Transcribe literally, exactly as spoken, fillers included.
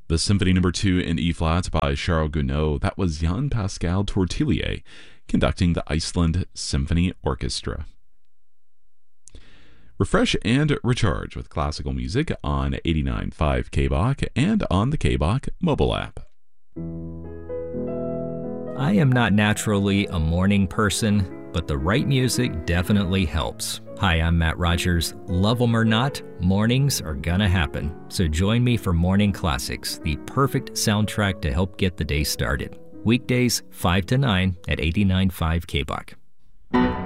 The Symphony Number two in E-flat by Charles Gounod. That was Jan-Pascal Tortelier conducting the Iceland Symphony Orchestra. Refresh and recharge with classical music on eighty-nine point five K B O C and on the K B O C mobile app. I am not naturally a morning person, but the right music definitely helps. Hi, I'm Matt Rogers. Love 'em or not, mornings are gonna happen. So join me for Morning Classics, the perfect soundtrack to help get the day started. Weekdays, five to nine at eighty-nine point five K B O C.